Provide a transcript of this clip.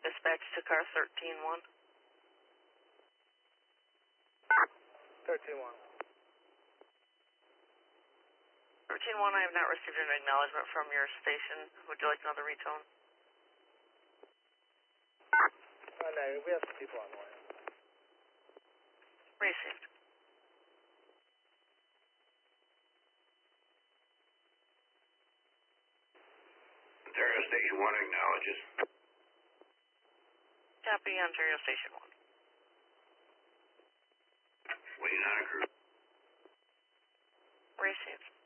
Dispatch to car 13-1. 13-1. 13-1, I have not received an acknowledgement from your station. Would you like another retone? No, we have some people on the way. Received. Ontario Station 1 acknowledges. Copy, Ontario Station 1. Waiting on a crew. Received.